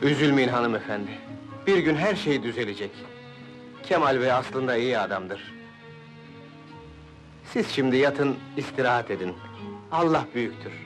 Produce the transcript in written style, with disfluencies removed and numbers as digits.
Üzülmeyin hanımefendi. Bir gün her şey düzelecek. Kemal Bey aslında iyi adamdır. Siz şimdi yatın, istirahat edin. Allah büyüktür.